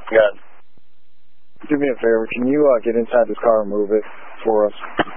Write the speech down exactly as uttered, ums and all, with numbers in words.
Good. Do me a favor. Can you uh, get inside this car and move it for us?